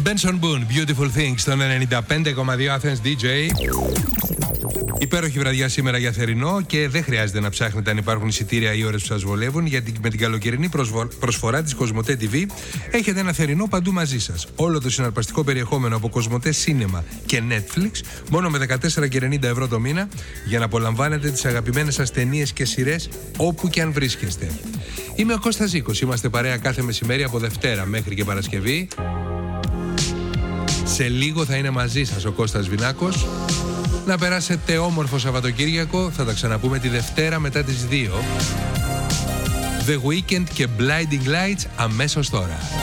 Benson Boone, Beautiful Things, στον 95,2 Athens DJ. Υπέροχη βραδιά σήμερα για θερινό και δεν χρειάζεται να ψάχνετε αν υπάρχουν εισιτήρια ή ώρες που σας βολεύουν, γιατί με την καλοκαιρινή προσφορά της Κοσμοτέ TV έχετε ένα θερινό παντού μαζί σας. Όλο το συναρπαστικό περιεχόμενο από Κοσμοτέ Cinema και Netflix μόνο με 14,90 ευρώ το μήνα για να απολαμβάνετε τις αγαπημένες σας ταινίες και σειρές όπου και αν βρίσκεστε. Είμαι ο Κώστας Ζήκος, είμαστε παρέα κάθε μεσημέρι από Δευτέρα μέχρι και Παρασκευή. Σε λίγο θα είναι μαζί σας ο Κώστας Βινάκος. Να περάσετε όμορφο Σαββατοκύριακο. Θα τα ξαναπούμε τη Δευτέρα μετά τις 2. The Weeknd και Blinding Lights αμέσως τώρα.